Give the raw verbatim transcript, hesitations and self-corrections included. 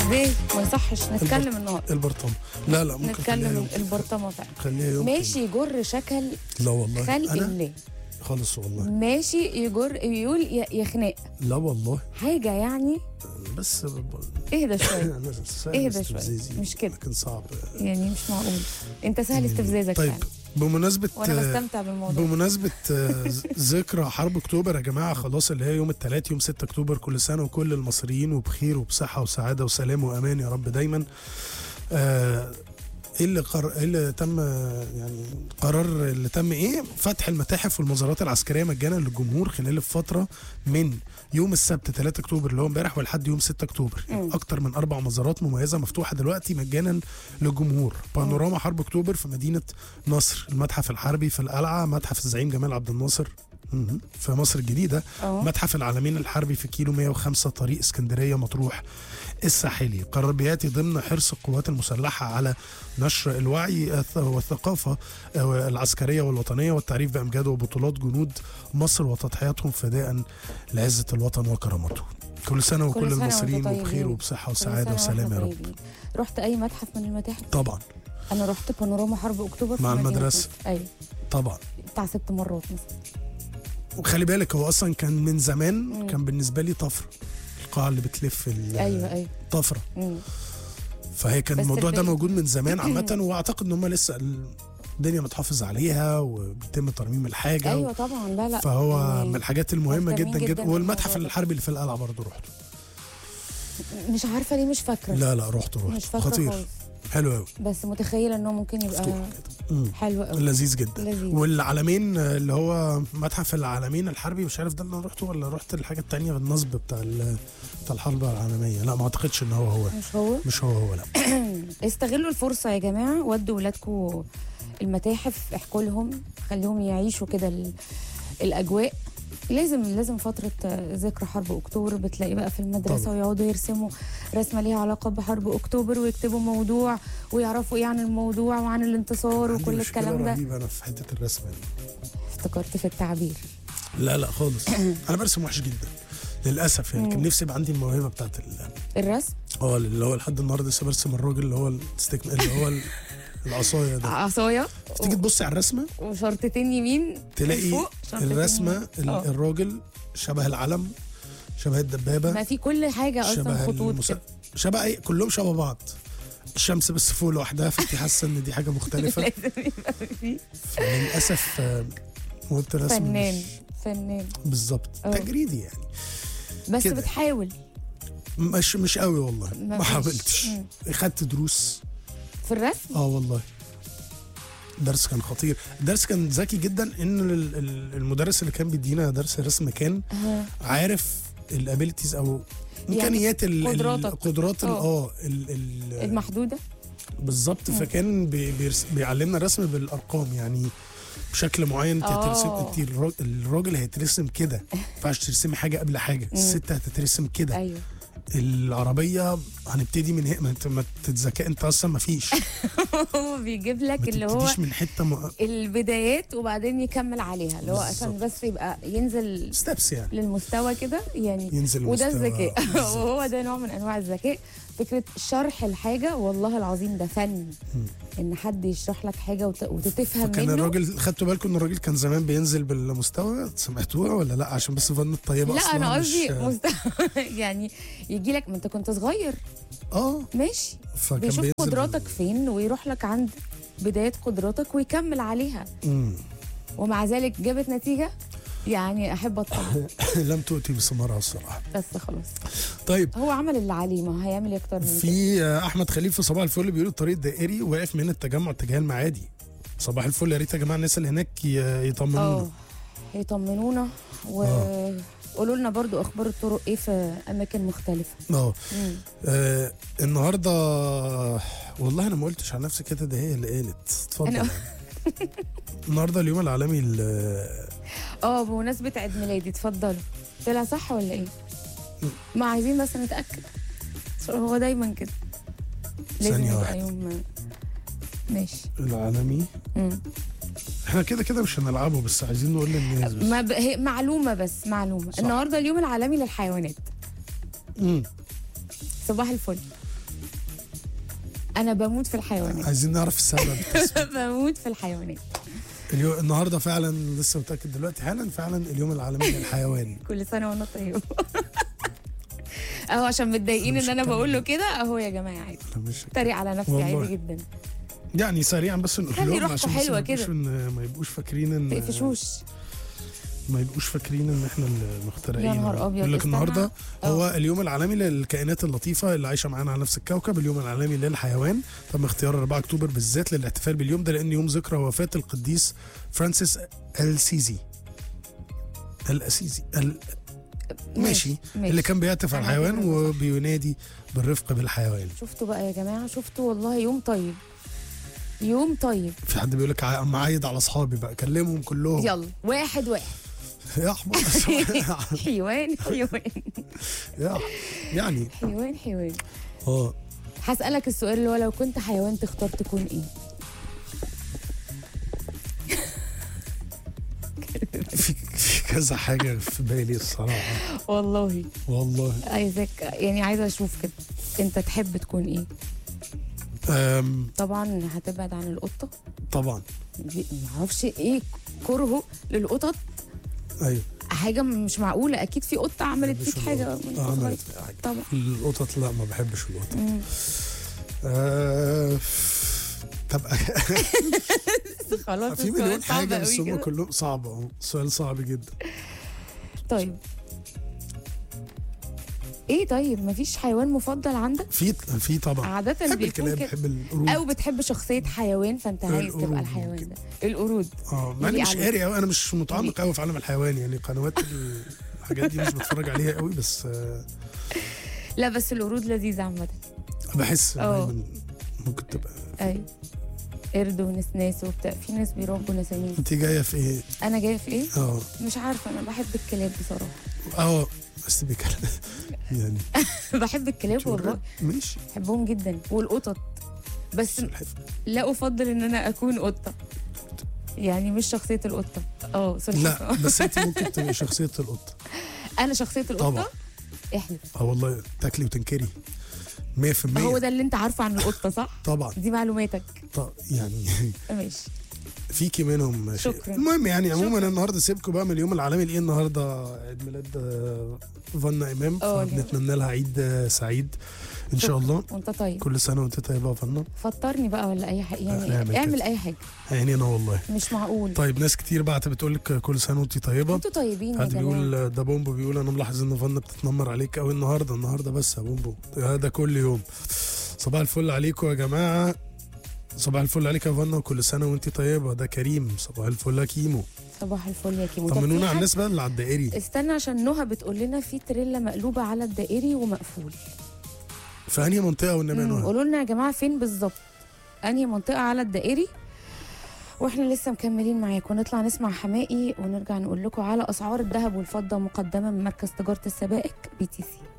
ليه ما يصحش نتكلم النهارده؟ البرطمه لا لا ممكن نتكلم البرطمه فعلا. خليها يوم ماشي يجر شكل لا والله خلق أنا الله خالص والله. ماشي يجر يقول ي- يخنق لا والله حاجه يعني. بس اهدى شويه اهدى شويه استفزازي مش كده لكن صعب يعني مش معقول انت سهل استفزازك طيب فعلا. بمناسبة وانا بستمتع بالموضوع. بمناسبة آه، ذكرى حرب اكتوبر يا جماعة خلاص اللي هي يوم الثلاث يوم ستة اكتوبر، كل سنة وكل المصريين وبخير وبصحة وسعادة وسلام وامان يا رب دايما. آه، ايه اللي قر... ايه اللي تم آه، يعني قرار اللي تم ايه فتح المتاحف والمزارات العسكريه مجانا للجمهور خلال الفتره من يوم السبت ثلاثة اكتوبر اللي هو امبارح ولحد يوم ستة اكتوبر. مم. اكتر من اربع مزارات مميزه مفتوحه دلوقتي مجانا للجمهور. بانوراما حرب اكتوبر في مدينه نصر، المتحف الحربي في القلعه، متحف الزعيم جمال عبد الناصر مهم. في مصر الجديدة، اه متحف العالمين الحربي في كيلو مية وخمسة طريق اسكندرية مطروح الساحلي. قرار بياتي ضمن حرص القوات المسلحة على نشر الوعي الث- والثقافة آه، العسكرية والوطنية والتعريف بأمجاد وبطولات جنود مصر وتضحياتهم فداء لعزة الوطن وكرامته. كل سنة وكل كل سنة المصريين وانتم وبخير طيبين. وبصحة كل وسعادة سنة وسلام واحنا يا رب. طيبين. رحت اي متحف من المتاحف؟ طبعا انا رحت بانوراما حرب اكتوبر في مع مدينة المدرسة. نصر. ايوه طبعا. بتاع ست مرات مثلا. وخلي بالك هو أصلا كان من زمان مم. كان بالنسبة لي طفرة، القاعة اللي بتلف ال- ايوه ايوه طفرة. مم. فهي كان بس الموضوع ده الباقي- موجود من زمان عامة، واعتقد ان هم لسه الدنيا متحافظ عليها وبيتم ترميم الحاجة. ايوه طبعا لا لا فهو يعني من الحاجات المهمة مهتمين جدا جداً جدا. والمتحف بالموضوع ده. الحربي اللي في القلعة برضه رحت. مش عارفه ليه مش فاكره. لا لا رحت مش رحت فاكره خطير خالص. حلو قوي بس متخيله انه ممكن يبقى مفتوح كده. مم. حلو قوي. لذيذ جدا. لذيذ. والعالمين اللي هو متحف العالمين الحربي مش عارف ده اللي انا رحته ولا رحت الحاجة التانية بالنصب بتاع ال- بتاع الحرب العالمية. لا ما اعتقدش ان هو هو مش هو. مش هو هو لا. استغلوا الفرصه يا جماعه، ودوا ولادكم المتاحف، احكوا لهم، خليهم يعيشوا كده ال- الاجواء. لازم لازم فترة آه، ذكرى حرب أكتوبر بتلاقي بقى في المدرسة طبعا. ويقعدوا يرسموا رسمة ليها علاقة بحرب أكتوبر ويكتبوا موضوع ويعرفوا إيه عن الموضوع وعن الانتصار عندي وكل مشكلة الكلام ده. رهيبة انا في حتة الرسم دي. افتكرت في التعبير. لا لا خالص انا برسم وحش جدا للاسف يعني. كان مم. نفسي يبقى عندي الموهبه بتاعت ال- الرسم اه اللي هو لحد النهارده لسه برسم الراجل اللي هو الستيك اللي هو ال- العصايه ده. عصاية تيجي تبصي على الرسمه وشرطتين يمين تلاقي فوق، شرطتين الرسمه يمين. ال- آه. الراجل شبه العلم، شبه الدبابه، ما في كل حاجة أصلا شبه خطوط المس... كده. شبه اي كلهم شبه بعض. الشمس بس فوق لوحدها فانت حاسه ان دي حاجه مختلفه. لازم يبقى في فللاسف آه، موهبه الرسم فنان مش فنان بالظبط آه. تجريدي يعني. بس كده. بتحاول. مش مش قوي والله ما ما فيش. حاولتش. مم. خدت دروس في الرسم اه والله. درس كان خطير، درس كان ذكي جدا. ان ال- ال- المدرس اللي كان بيدينا درس الرسم كان آه. عارف الابيليتيز او امكانيات ال- ال- قدراتك. القدرات ال- آه. اه ال- ال- المحدودة. بالظبط. فكان بي- بيرس- بيعلمنا الرسم بالارقام يعني بشكل معين. انت آه. هترسم انت الراجل, الراجل هيترسم كده، ما ينفعش ترسمي حاجه قبل حاجه. الست هتترسم كده. أيوه العربيه هنبتدي من هنا، ما انت ما تتذكى انت اصلا ما فيش هو بيجيب ما لك اللي هو تبتديش من حته م... البدايات وبعدين يكمل عليها، اللي هو عشان بالظبط. بس يبقى ينزل ستبس يعني. للمستوى كده يعني. ينزل وده المستوى. الذكاء. بالظبط. وهو ده نوع من انواع الذكاء. فكره شرح الحاجه والله العظيم ده فن. ان حد يشرح لك حاجه وت... وتتفهم فكان منه. الراجل خدتوا بالكم ان الراجل كان زمان بينزل بالمستوى، سمعتوها ولا لا؟ عشان بس فن الطيبه لا اصلا انا مش- قصدي مستوى يعني يجي لك ما انت كنت صغير اه ماشي. فكان بيشوف بينزل قدراتك فين ويروح لك عند بداية قدراتك ويكمل عليها. مم. ومع ذلك جابت نتيجة يعني أحب أطلع. لم تؤتي بثمارها الصراحه. بس خلاص طيب هو عمل اللي عليه، ما هيعمل إيه أكتر من كده. في آه، احمد خليل في صباح الفل بيقول الطريق الدائري واقف من التجمع اتجاه المعادي. صباح الفل، يا ريت يا جماعه الناس اللي هناك ي- يطمنونا. اه يطمنونا وقولوا لنا برضو أخبار الطرق إيه في أماكن مختلفة. اه مم. آه، النهارده والله انا ما قلتش عن نفسي كده، ده هي اللي قالت. اتفضل. أنا- النهارده اليوم العالمي ل- اه بمناسبة عيد ميلادي اتفضلوا. طلع صح ولا إيه؟ ما عايزين بس نتأكد. هو دايما كده لازم ثانية يبقى واحدة. يوم ماشي. العالمي. مم. احنا كده كده مش هنلعبه بس عايزين نقول للناس بس. ما ب... هي معلومة بس معلومة. صح. النهارده اليوم العالمي للحيوانات. مم. صباح الفل. انا بموت في الحيوانات. عايزين نعرف السبب. بموت في الحيوانات. اليوم النهارده فعلا لسه متاكد دلوقتي حالا فعلا اليوم العالمي للحيوان. كل سنه وانا طيب. اهو عشان متضايقين ان انا بقول له كده اهو يا جماعه عادي. اتريق على نفسي والله. عادي جدا. يعني سريعا بس نقول خلي لهم روحكم عشان حلوة بس ما يبقوش كده. إن- ما يبقوش فاكرين ان تقفشوش. ما يبقوش فاكرين ان احنا المخترعين. يا نهار أبيض، يقول لك استنى. النهارده أه. هو اليوم العالمي للكائنات اللطيفه اللي عايشه معانا على نفس الكوكب، اليوم العالمي للحيوان. تم اختيار أربعة اكتوبر بالذات للاحتفال باليوم ده لان يوم ذكرى وفاه القديس فرانسيس السيزي. الاسيزي ال... ماشي. ماشي. اللي كان بيهتف على أنا الحيوان كده صح. وبينادي بالرفق بالحيوان. شفتوا بقى يا جماعه، شفتوا والله يوم طيب. يوم طيب. في حد بيقول لك ع- معايد على اصحابي بقى، كلمهم كلهم. يلا واحد واحد. يا حمار. حيوان حيوان يا يعني حيوان حيوان. اه هسألك السؤال اللي هو لو كنت حيوان تختار تكون ايه؟ في في كذا حاجه في بالي الصراحه. والله والله عايزك يعني عايزه اشوف كده انت تحب تكون ايه؟ أم طبعا هتبعد عن القطه. طبعا. دي- معرفش ايه كرهه للقطط. ايوه حاجه مش معقوله، اكيد في قطه عملت بحبش فيك حاجه القطط. من آه، صغير. عملت فيها حاجه. طبعا. القطط لا، ما بحبش القطط. مم. آه طب خلاص في السؤال مليون صعب حاجه بس قوي هم كده. كلهم صعب. اهو سؤال صعب جدا. طيب ايه؟ طيب مفيش حيوان مفضل عندك؟ في في طبعا. عادة بحب بيكون الكلاب، كده. بحب القرود. او بتحب شخصية حيوان فانت عايز القرود تبقى الحيوان ممكن. ده. القرود. اه مع اني يليق مش عليك. قاري قوي، انا مش متعمق يليق. قوي في عالم الحيوان، يعني قنوات الحاجات دي مش بتفرج عليها قوي، بس آه لا بس القرود لذيذة عامة. بحس اه. دايما ممكن تبقى. ايوه قرد ونسناس وبتاع، في ناس بيربوا نسانيس. انت جايه في ايه؟ انا جايه في ايه؟ اه مش عارفة، انا بحب الكلاب بصراحة. اه بس بيكلم يعني. بحب الكلاب والله، ماشي. بحبهم جدا والقطط. بس سلحفاة. لا افضل ان انا اكون قطة، يعني مش شخصية القطة. اه لا سلحفاة. بس انت ممكن تبقي شخصيه القطه. انا شخصية القطة. طبعا. احلف. اه والله تاكلي وتنكري مية في المية. هو ده اللي انت عارفه عن القطة صح؟ طبعا. دي معلوماتك. طب يعني ماشي. فيكي منهم شيء. شكراً. المهم يعني عموما شكراً. النهارده سيبكم بقى من اليوم العالمي لايه. النهارده عيد ميلاد آه، فانا امام، اه، فبنتمنى لها عيد آه، سعيد ان شاء الله. وانت طيب. كل سنه وانت طيبه يا فنا. فطرني بقى ولا اي حاجه نعمل يعني، اعمل كده. اي حاجه. يعني انا والله. مش معقول. طيب ناس كتير بعت بتقول لك كل سنه وانت طيبه. انتوا طيبين يا حد جماعه. بيقول ده بومبو بيقول انا ملاحظ ان فنا بتتنمر عليك قوي النهارده. النهارده بس يا بومبو، ده كل يوم. صباح الفل عليكم يا جماعه. صباح الفل عليك يا فنا وكل سنه وانت طيبه. ده كريم. صباح الفل يا كيمو. صباح الفل يا كيمو. طب طمنونا في على حد- الناس بقى اللي على الدائري. استنى عشان نهى بتقول لنا في تريلا مقلوبه على الدائري ومقفول. في انهي منطقه والنبي مم، نهى؟ قولوا لنا يا جماعه فين بالظبط، انهي منطقه على الدائري. واحنا لسه مكملين معاكم، نطلع نسمع حماقي ونرجع نقول لكم على اسعار الذهب والفضه مقدمه من مركز تجاره السبائك بي تي سي.